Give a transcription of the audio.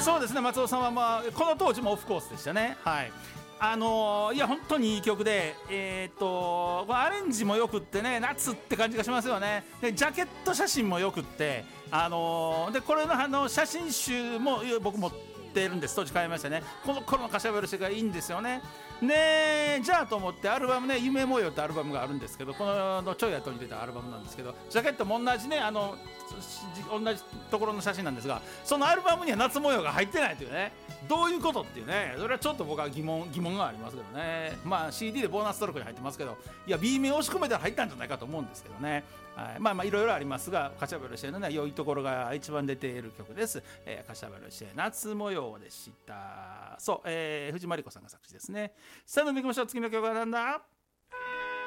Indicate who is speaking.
Speaker 1: そうですね、松尾さんは、この当時もオフコースでしたね。はい。いや本当にいい曲で、アレンジもよくってね、夏って感じがしますよね。でジャケット写真もよくって、でこれの写真集も僕持ってるんです。当時買いましたね。この頃の柏原氏がいいんですよね。でじゃあと思ってアルバムね、夢模様ってアルバムがあるんですけど、このちょい後に出たアルバムなんですけど、ジャケットも同じね、同じところの写真なんですが、そのアルバムには夏模様が入ってないというね、どういうことっていうね、それはちょっと僕は疑問がありますけどね。CD でボーナストラックに入ってますけど、いや B 面押し込めたら入ったんじゃないかと思うんですけどね。はい、いろいろありますが、柏原芳恵のね良いところが一番出ている曲です。柏原芳恵夏模様でした。そう、藤真理子さんが作詞ですね。さあ飲みましょう。次の曲はなんだ。